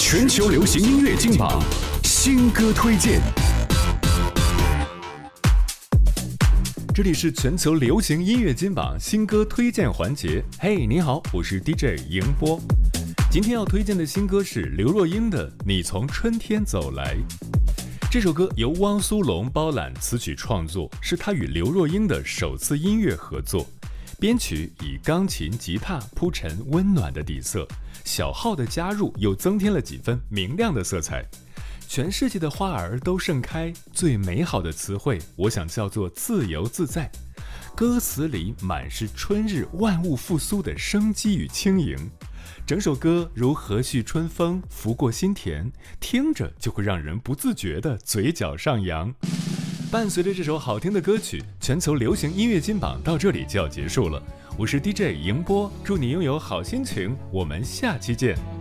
全球流行音乐金榜新歌推荐。这里是全球流行音乐金榜新歌推荐环节。嘿，你好，我是 DJ 迎波。今天要推荐的新歌是刘若英的《你从春天走来》。这首歌由汪苏泷包揽词曲创作，是他与刘若英的首次音乐合作。编曲以钢琴、吉他铺陈温暖的底色，小号的加入又增添了几分明亮的色彩。全世界的花儿都盛开，最美好的词汇，我想叫做自由自在。歌词里满是春日万物复苏的生机与轻盈。整首歌如和煦春风拂过心田，听着就会让人不自觉地嘴角上扬。伴随着这首好听的歌曲，全球流行音乐金榜到这里就要结束了。我是 DJ 迎波，祝你拥有好心情，我们下期见。